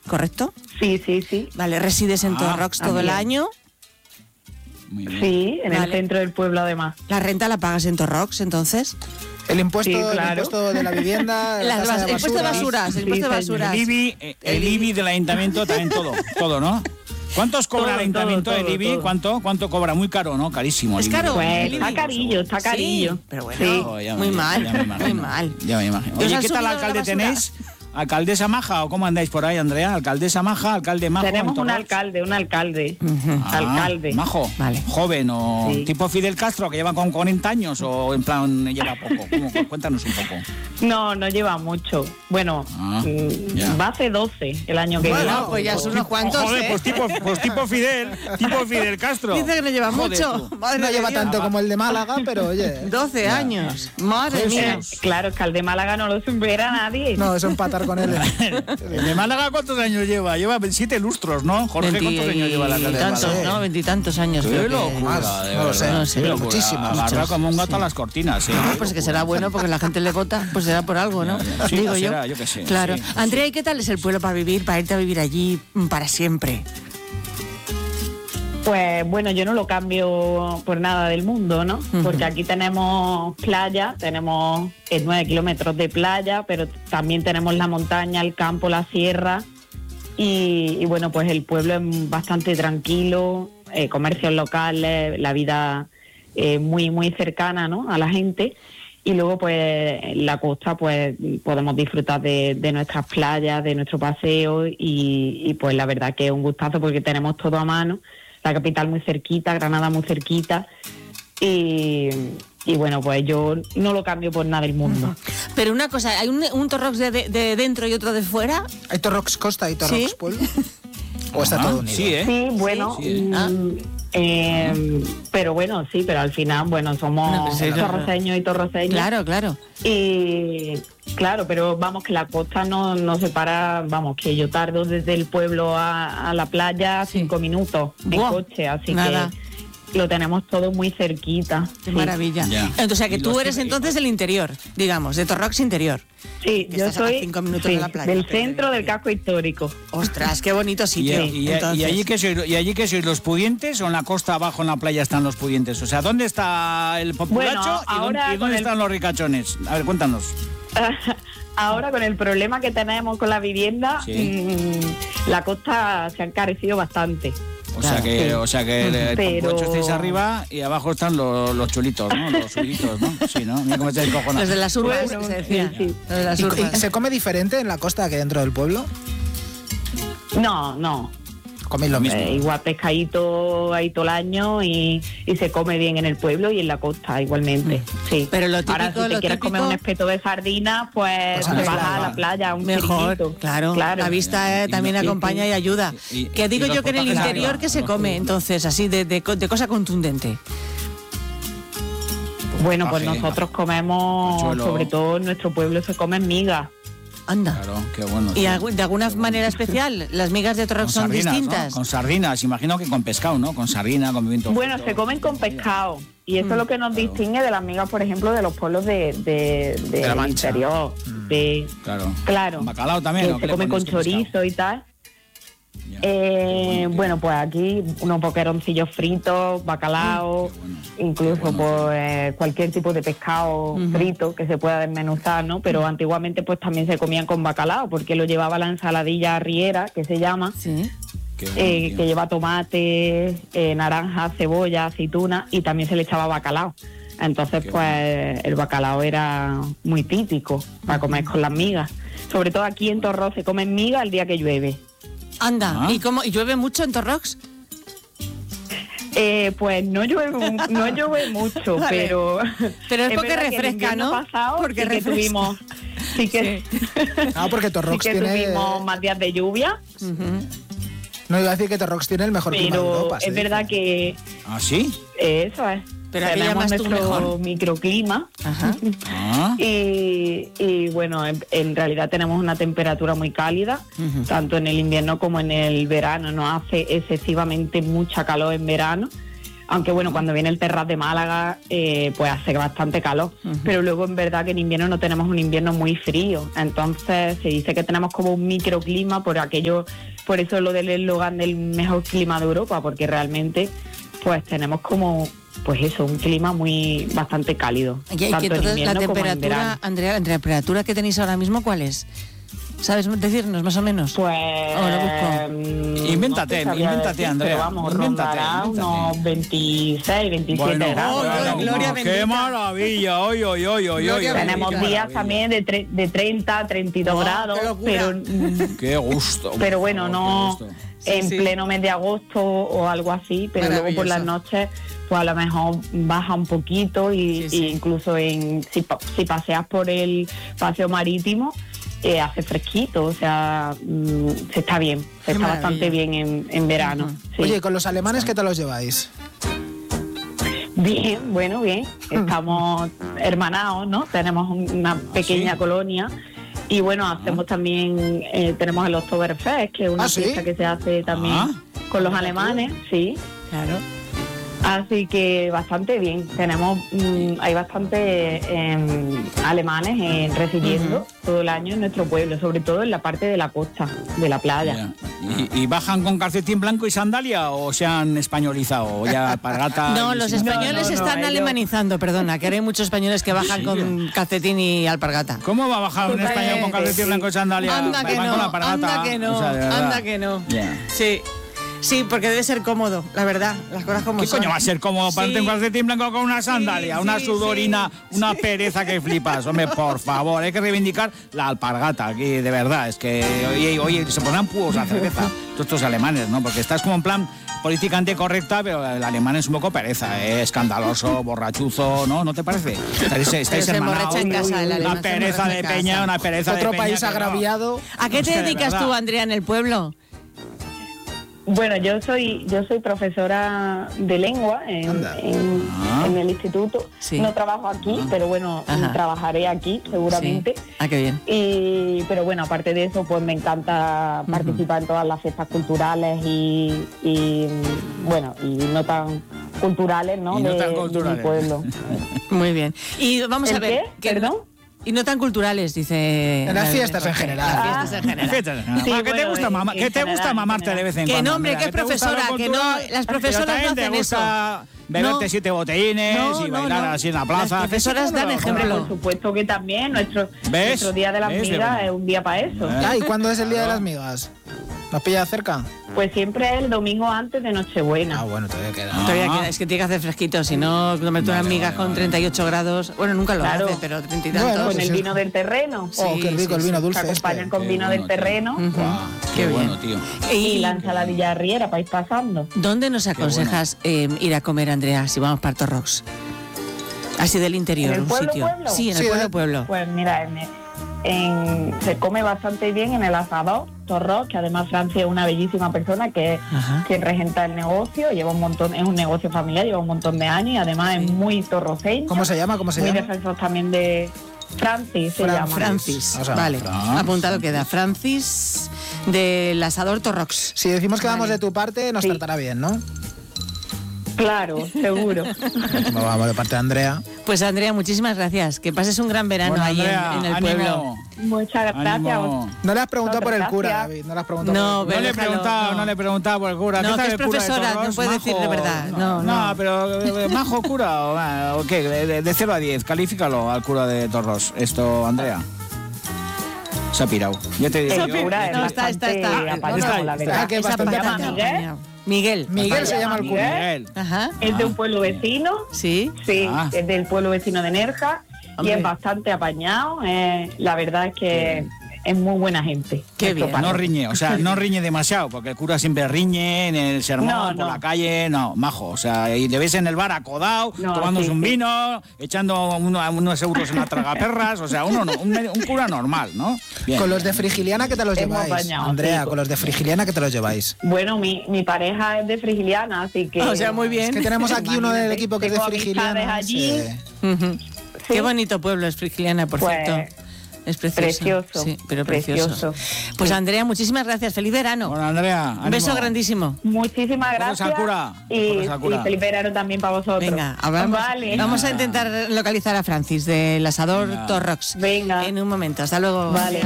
¿correcto? Sí, sí, sí. Vale, resides en Torrox todo el año. Muy bien. Sí, en el centro del pueblo además. ¿La renta la pagas en Torrox, entonces? El impuesto, Sí, claro. el impuesto de la vivienda, El impuesto de basuras, el impuesto de basuras. El IBI del ayuntamiento también todo, ¿no? ¿Cuántos cobra el ayuntamiento del IBI? ¿Cuánto cobra? Muy caro, ¿no? Carísimo. Es caro. Pues está carillo. Sí, pero bueno, Sí. muy mal. Ya me imagino. ¿Y os Oye, han ¿qué tal subido alcalde la basura? tenéis? ¿Alcaldesa maja o cómo andáis por ahí, Andrea? ¿Alcaldesa maja, alcalde majo? Tenemos un Torrox? alcalde. Ah, Alcalde. Majo, Vale. joven o Sí. tipo Fidel Castro que lleva con 40 años o en plan lleva poco. Cuéntanos un poco. No lleva mucho. Bueno, ya. va a ser 12 el año que viene. Bueno, pues ya son unos cuantos, Joder, pues tipo Fidel Castro. Dice que no lleva Joder, mucho. tú. Madre No de lleva Dios. tanto como el de Málaga, pero oye. 12 años. Madre mía. Claro, es que al de Málaga no lo supera nadie. No, es empatar con él. ¿El de Málaga cuántos años lleva? Lleva 7 lustros, ¿no? Jorge, ¿cuántos años lleva el alcalde de Veintitantos, Málaga? ¿no? 20 y tantos años. Qué creo que- locura, Más, de no lo verdad. sé, no sé, Qué locura. muchísimo. Agarra Muchos, como un gato sí. a las cortinas, ¿eh? Pues que será bueno porque la gente le vota, pues será por algo, ¿no? Sí, Digo será, yo. yo qué sé, Claro. sí, Andrea, ¿y qué tal es el pueblo para vivir, para irte a vivir allí para siempre? Pues bueno, yo no lo cambio por nada del mundo, ¿no? Porque aquí tenemos playa, tenemos 9 kilómetros de playa, pero también tenemos la montaña, el campo, la sierra. Y bueno, pues el pueblo es bastante tranquilo, comercios locales, la vida muy, muy cercana, ¿no?, a la gente. Y luego, pues, en la costa, pues, podemos disfrutar de nuestras playas, de nuestro paseo y pues la verdad que es un gustazo porque tenemos todo a mano. La capital muy cerquita, Granada muy cerquita y bueno, pues yo no lo cambio por nada del mundo. Pero una cosa, ¿hay un Torrox de dentro y otro de fuera? ¿Hay Torrox Costa y Torrox ¿Sí? Pueblo? ¿O está todo unido? Sí, ¿eh? Sí, bueno, Sí. pero bueno, sí, pero al final, bueno, somos Bueno, pues sí, torroceños y torroceños. Claro. Y claro, pero vamos, que la costa no separa, vamos, que yo tardo desde el pueblo a la playa 5 minutos en Buah, coche, así nada. que lo tenemos todo muy cerquita. Qué sí. maravilla. Ya. Entonces, o sea, que Y tú los eres que- entonces del interior, digamos, de Torrox interior. Sí, Que yo estás a soy 5 minutos de la playa. del centro del casco histórico. Ostras, qué bonito ¿Y, sitio. Entonces, allí que sois los pudientes o en la costa abajo en la playa están los pudientes? O sea, ¿dónde está el populacho Bueno, y ahora dónde con el- están los ricachones? A ver, cuéntanos. Ahora con el problema que tenemos con la vivienda, Sí. la costa se ha encarecido bastante. O Claro, sea que el Pero- populacho estáis arriba y abajo están los chulitos, ¿no? Los subitos, ¿no? Sí, ¿no? Mira cómo estáis cojonados. los de las urbas, Bueno, que se decía. sí. Los de las ¿Y urbas. se come diferente en la costa que dentro del pueblo? No. Coméis lo mismo. Igual pescadito ahí todo el año y se come bien en el pueblo y en la costa igualmente. Sí. Pero lo Ahora, típico, si te lo quieres comer típico- un espeto de sardina, pues Pues te vas claro. a la playa, a un Mejor, chiringuito. claro. La vista Y también lo- acompaña y ayuda. y- Que digo y los yo que en el potajes interior arriba, que se los come, potajes. entonces, así de cosa contundente. Bueno, pues Potaje, nosotros comemos, Pachuelo. sobre todo en nuestro pueblo se comen migas. Anda. Claro, qué bueno. ¿Y sí. de alguna manera especial? ¿Las migas de Torrox son sardinas, ¿no? distintas? Con sardinas, imagino que con pescado, ¿no? Con sardina, con pimiento. Bueno, frito. se comen con pescado y eso es lo que nos distingue de las migas, por ejemplo, de los pueblos la del Mancha. interior. Claro. Claro. ¿Con bacalao también? Que ¿o qué se le come con ponéis pescado? chorizo y tal. Ya, qué bueno, Bueno, pues aquí unos boqueroncillos fritos, bacalao, qué bueno, incluso qué bueno. pues cualquier tipo de pescado frito que se pueda desmenuzar, ¿no? Pero antiguamente pues también se comían con bacalao porque lo llevaba la ensaladilla arriera, que se llama, Sí. Qué bueno, tío. que lleva tomate, naranja, cebolla, aceituna y también se le echaba bacalao. Entonces Qué pues el bacalao era muy típico para comer con las migas. Sobre todo aquí en Torrox se comen migas el día que llueve. Anda. Ah. ¿Y llueve mucho en Torrox? Pues no llueve mucho, Vale. pero Pero es porque verdad que el refresca, invierno ¿no? pasado Porque sí que refresca. tuvimos, sí que, Ah, porque sí Torrox que tiene... tuvimos más días de lluvia, No iba a decir que Torrox tiene el mejor clima de pero Europa. se es dice. verdad que ¿Ah, sí? eso es. Pero ¿a qué tenemos llamas tú nuestro mejor? microclima Ajá. Ah, y bueno, en realidad tenemos una temperatura muy cálida, tanto en el invierno como en el verano. No hace excesivamente mucha calor en verano, aunque bueno, cuando viene el Terrat de Málaga, pues hace bastante calor, pero luego en verdad que en invierno no tenemos un invierno muy frío, entonces se dice que tenemos como un microclima por eso lo del eslogan del mejor clima de Europa, porque realmente pues tenemos como, pues eso, un clima bastante cálido. Y que entonces la temperatura, Andrea, la temperatura que tenéis ahora mismo, ¿cuál es? ¿Sabes decirnos más o menos? Pues... Invéntate, Andrea. Pero vamos, rondará unos 26, 27 grados. Gloria ¡Qué bendita. maravilla! ¡Oy! Tenemos días también de 30, 32 grados, pero... ¡Qué gusto! Pero bueno, no en pleno mes de agosto o algo así, pero luego por las noches pues a lo mejor baja un poquito y incluso si paseas por el paseo marítimo hace fresquito, o sea, se está bien, se está bastante bien en verano. Sí. Oye, ¿con los alemanes qué tal los lleváis? Bien, bueno, bien, estamos hermanados, ¿no? Tenemos una pequeña colonia. Y bueno, hacemos también, tenemos el Oktoberfest, que es una fiesta que se hace también con los alemanes, sí. Claro. Así que bastante bien. Tenemos, hay bastantes alemanes residiendo todo el año en nuestro pueblo, sobre todo en la parte de la costa, de la playa. ¿Y bajan con calcetín blanco y sandalia o se han españolizado? Ya alpargata. No, los españoles están alemanizando, perdona, que ahora hay muchos españoles que bajan con calcetín y alpargata. ¿Cómo va a bajar un español con calcetín blanco y sandalia? Anda que no, anda que no. Yeah. Sí. Sí, porque debe ser cómodo, la verdad, las cosas como ¿Qué son. coño va a ser cómodo para un calcetín blanco con una sandalia, una sudorina, una pereza que flipas? Hombre, por favor, hay que reivindicar la alpargata aquí, de verdad. Es que, oye, se pondrán púos a cerveza, todos estos alemanes, ¿no? Porque estás como en plan políticamente correcta, pero el alemán es un poco pereza, escandaloso, borrachuzo, ¿no? ¿No te parece? Estáis hermanados. En casa, el alemán una pereza de peña, una pereza de peña. Otro país agraviado. ¿A qué te dedicas tú, Andrea, en el pueblo? Bueno, yo soy profesora de lengua en el instituto. Sí. No trabajo aquí, pero bueno, trabajaré aquí seguramente. Sí. Ah, qué bien. Pero bueno, aparte de eso, pues me encanta participar en todas las fiestas culturales y bueno, y no tan culturales, ¿no? De mi pueblo. Muy bien. Y vamos a ver. ¿Qué? ¿Perdón? Y no tan culturales, dice... En las fiestas en general. Sí, ¿Qué te gusta mamarte de vez en cuando? Que no, hombre, que es profesora, que no... Las profesoras no hacen eso. Beberte 7 botellines y bailar así en la plaza. Las profesoras dan ejemplo. Por supuesto que también. Nuestro Día de las Migas es un día para eso. ¿Y cuándo es el Día de las Migas? ¿Nos pilla cerca? Pues siempre es el domingo antes de Nochebuena. Ah, bueno, todavía queda. Todavía queda, es que tiene que hacer fresquito, si no, comerte unas migas con 38 grados. Bueno, nunca lo hace, pero 30 y tantos. Bueno, con el vino del terreno. Qué rico el vino dulce. Se acompañan con vino del terreno. Qué bueno, tío. Y la ensaladilla riera para ir pasando. ¿Dónde nos aconsejas ir a comer, Andrea, si vamos para Torrox? Así del interior, ¿En el un pueblo, sitio. pueblo? Sí, en el pueblo. Pues mira, se come bastante bien en el asador Torrox, que además Francia es una bellísima persona que es quien regenta el negocio, lleva un montón, es un negocio familiar, lleva un montón de años y además es muy torroceño. ¿Cómo se llama? Muy defensor también de Francis, se llama. Francis, vale, apuntado queda. Francis del asador Torrox. Si decimos que vamos de tu parte, nos tratará bien, ¿no? Claro, seguro. Vamos de parte de Andrea. Pues Andrea, muchísimas gracias. Que pases un gran verano ahí en el pueblo. Muchas gracias. No le has preguntado por el cura, David. No le has preguntado no le he preguntado por el cura. No, ¿Qué tal que es el cura profesora, de Torrox? no puede decir de verdad. No, pero ¿majo cura o qué? De 0 a 10, califícalo al cura de Torrox. Esto, Andrea. Se ha pirado. Ya te digo. No, está. Que es bastante Miguel. Miguel se llama el cura. Miguel. Ajá. Es de un pueblo vecino. Sí. Sí, es del pueblo vecino de Nerja. Y es bastante apañado. La verdad es que es muy buena gente. Qué bien. No riñe, o sea, no riñe demasiado, porque el cura siempre riñe en el sermón, por la calle, majo. O sea, y te ves en el bar acodado, tomándose un vino, echando unos euros en la tragaperras, o sea, un cura normal, ¿no? Bien. Con los de Frigiliana, ¿qué te los lleváis? Bañado, Andrea, con los de Frigiliana, ¿qué te los lleváis? Bueno, mi pareja es de Frigiliana, así que... O sea, muy bien. Es que tenemos aquí uno del equipo que es de tengo Frigiliana. amistades allí. Qué bonito pueblo es Frigiliana, por cierto. Es precioso. Sí, pero precioso. Pues Andrea, muchísimas gracias. Feliz verano. Bueno, Andrea, ánimo. Un beso grandísimo. Muchísimas gracias. Y feliz verano también para vosotros. Venga, vamos a intentar localizar a Francis del asador Torrox. Venga. En un momento. Hasta luego. Vale.